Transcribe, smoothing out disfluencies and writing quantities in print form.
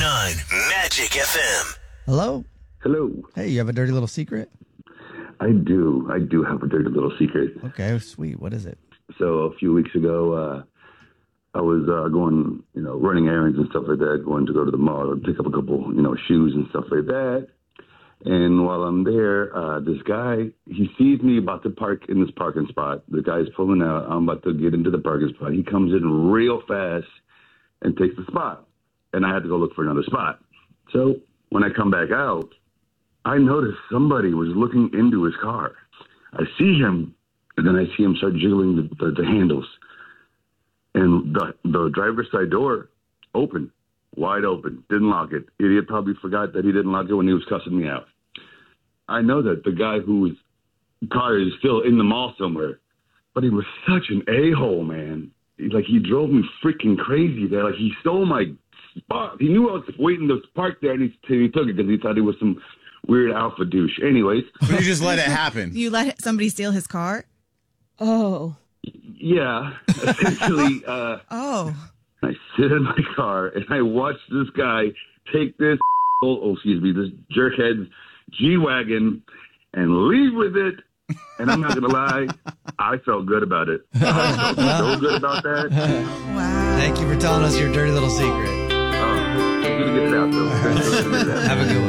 Magic FM. Hello? Hello. Hey, you have a dirty little secret? I do. I do have a dirty little secret. Okay, sweet. What is it? So a few weeks ago, I was going, running errands and stuff like that, going to go to the mall and pick up a couple, shoes and stuff like that. And while I'm there, this guy, he sees me about to park in this parking spot. The guy's pulling out. I'm about to get into the parking spot. He comes in real fast and takes the spot. And I had to go look for another spot. So when I come back out, I noticed somebody was looking into his car. I see him, and then I see him start jiggling the handles. And the driver's side door open, wide open, didn't lock it. Idiot probably forgot that he didn't lock it when he was cussing me out. I know that the guy whose car is still in the mall somewhere, but he was such an a-hole, man. He drove me freaking crazy there. He stole my spot. He knew I was waiting to park there, and he took it because he thought he was some weird alpha douche. Anyways. But you just let it happen. You let somebody steal his car? Oh. Yeah. Essentially, I sit in my car, and I watch this guy take this this jerkhead's G-Wagon and leave with it. And I'm not going to lie, I felt good about it. I felt so good about that. Wow. Thank you for telling us your dirty little secret. I'm going to get it out, though. Have a good one.